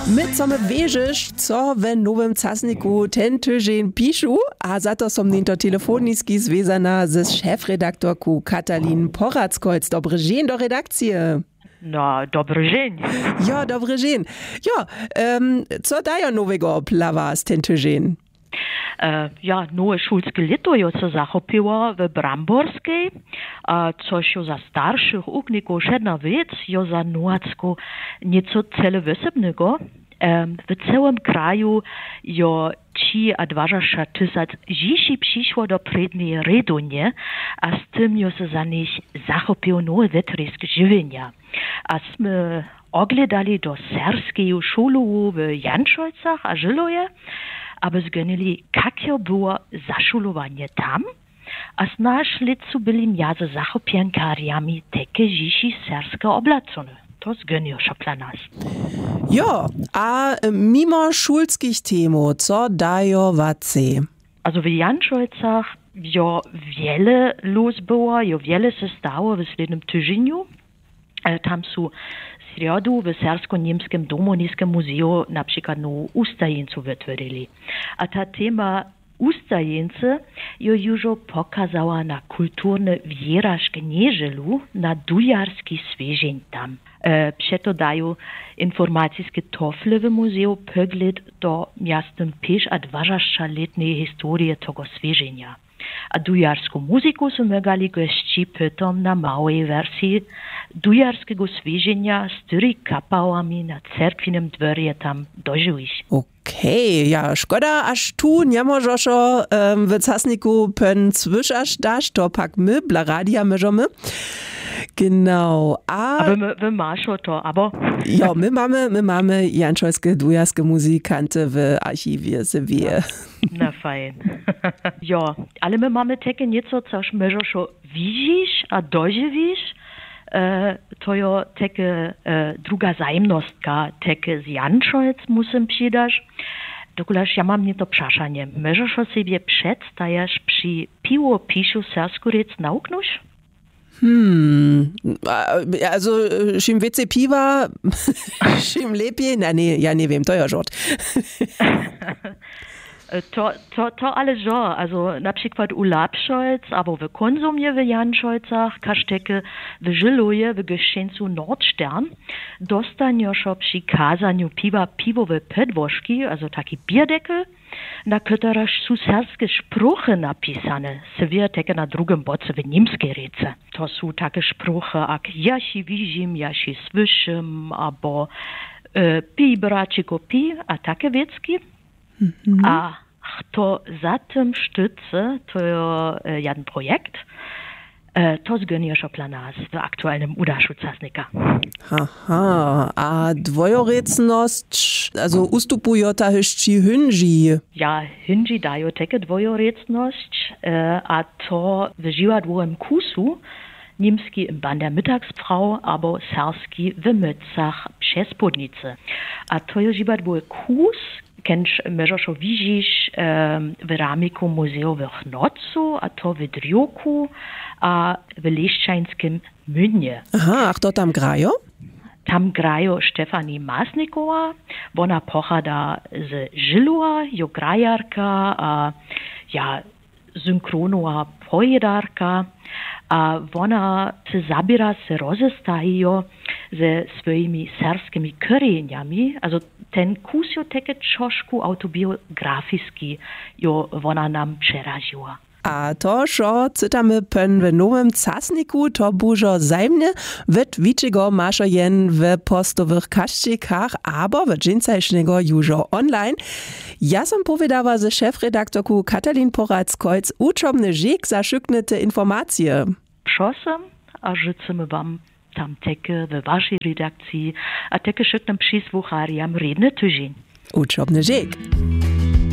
My chcemy wiedzieć, co w nowym czasniku ten tydzień piszą, a za to som to telefoniski związana ze szefredaktorką Katalin Porackolc. Dobry dzień do redakcji. No, dobry dzień. Ja, dobry dzień. Ja, co daje nowego dla was ten tydzień? Ja, nowe szulskie lito jo se zachopiło w Bramborskiej, coś jo za starszych ukników jedna wiec, jo za nuacku nieco cele wysebnego. W całym kraju jo 23 tysięcy dzieci przyszło do przedniej redunie, a z tym jo se za nich zachopiło nowe wetrysk żywienia. A sme ogledali do serskiego szulu w Janczojcach a Żyloje, aby zgonili, jakie było zaszulowanie tam, a znaleźli byli między zachopiankariami takie dzieci serskie oblacone. To zgoniło się dla nas. Ja, a mimo szulskich temów, co dają wacy? Also w Janczojcach jo wiele los było, jo wiele se stało w следnym tygodniu. Tam są sredu w Sersko-Niemskim Domoniskim Muzeum na przykład ustajeńców wytworzyli. A ta tema ustajeńcy jo już pokazała na kulturne wierażkę nieżelu na dujarski świeżeń tam. Przeto dają informacyjskie tofle w muzeum pogląd do miastem pisz a 20-letniej historii tego świeżenia. A dujarską muzyku są mogali gości pytom na małej wersji dujarskiego świeżenia z tymi kapałami na cerkwinym dworze tam dożyć. Okej, ja szkoda, aż tu nie możesz w czasniku pen słyszasz dasz, to pak my, dla radia możemy. Genau, aber wy masz to, aber... Ja, my mamy janczojskie, dujarskie muzykanty w archiwie, se wie. Na fajn. Ja, ale my mamy takie nieco, coś możesz widzisz, a dożywisz. To jo takie druga zajemnostka, takie z Janczojc musím przydać. Dokuleż ja mam nie to przeszanie. Możesz sobie przedstawiać przy piwo piszu sersku rec nauknusz? Also, czym więcej piwa, czym lepiej? Nee, ja nie wiem, to ja żart. To ale jo, also na przykład u Lapszolc, albo w Konsumie w Janczojcach, kaszteke w Żyloje, w Goszczeńcu Nordstern, dostaniesz przy kazaniu piwowe pedwoszki, also taki bierdeckel, na których są serskie spruchy napisane, se wie takie na drugim boce w niemskiej rece. To są takie spruchy jak ja się widzim, ja się słyszym, albo pij bracie kopi, a takie wiecki. A to za tym sztyce, to jest jeden projekt, to zgoniesz dla nas w aktualnym udaszu czasnika. Aha, a dwojorecność, also ustupuje ta jeszcze hynji. Ja, hynji dają takie dwojorecność, a to w żywadłowym kusu, niemski im Band der Mittagsfrau, aber serski w Mycach przez Podnice. A to jest żywadłowy kus, Kenš możesz widzieć w ramiku muzeowych nocu, a to w Drioku, a w Leszczańskim Münje. Aha, a kto tam grają? Tam grają Stefanie Masnikowa, ona pochada z Żylowa, jo grajarka, a ja synchronowa pojedarka, a ona se zabiera, se rozestaje ze swoimi serskimi korzeniami, also ten kus jo takie troszkę autobiografiski jo ona nam przeraziła. A to, co czytamy pen w nowym czasniku, to dużo zajmnie, wet wiczego masza jen w postowych kaścikach, aber w dzięcajsznego już online. Ja som powiedziała ze szefredaktorku Katalin Porackolc uczomny żik za szyknete informacje. Proszę, a życzymy wam tam takie w waszej redakcji, a takie szyknem przysłuchariam redny tydzień. Uczomny żik.